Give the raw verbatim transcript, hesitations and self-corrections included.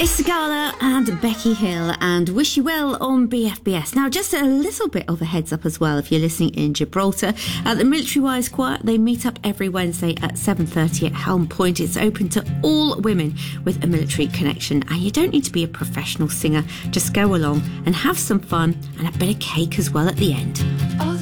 It's Sigala and Becky Hill and Wish You Well on B F B S. Now, just a little bit of a heads up as well if you're listening in Gibraltar. At the Military Wise Choir, they meet up every Wednesday at seven thirty at Helm Point. It's open to all women with a military connection, and you don't need to be a professional singer. Just go along and have some fun and a bit of cake as well at the end. Oh,